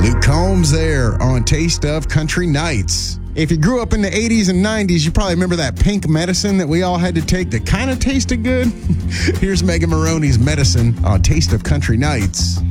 Luke Combs there on Taste of Country Nights. If you grew up in the 80s and 90s, you probably remember that pink medicine that we all had to take that kind of tasted good. Here's Megan Maroney's Medicine on Taste of Country Nights.